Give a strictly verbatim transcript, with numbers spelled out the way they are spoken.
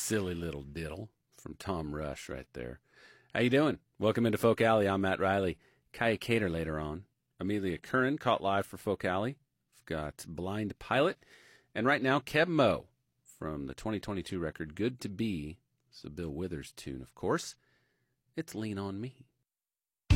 Silly little diddle from Tom Rush right there. How you doing? Welcome into Folk Alley. I'm Matt Riley. Kaya Cater later on. Amelia Curran caught live for Folk Alley. We've got Blind Pilot. And right now, Keb Mo from the twenty twenty-two record Good to Be. It's a Bill Withers tune, of course. It's Lean on Me.